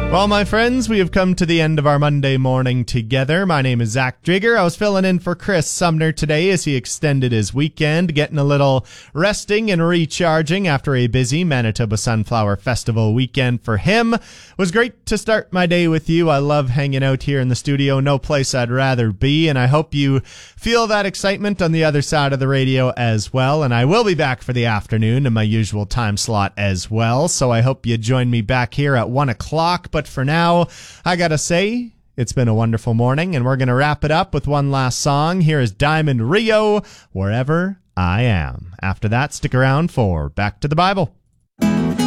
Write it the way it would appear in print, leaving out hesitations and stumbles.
Well, my friends, we have come to the end of our Monday morning together. My name is Zach Drieger. I was filling in for Chris Sumner today as he extended his weekend, getting a little resting and recharging after a busy Manitoba Sunflower Festival weekend for him. It was great to start my day with you. I love hanging out here in the studio. No place I'd rather be, and I hope you feel that excitement on the other side of the radio as well. And I will be back for the afternoon in my usual time slot as well, so I hope you join me back here at 1 o'clock. But for now, I gotta say, it's been a wonderful morning, and we're gonna wrap it up with one last song. Here is Diamond Rio, Wherever I Am. After that, stick around for Back to the Bible.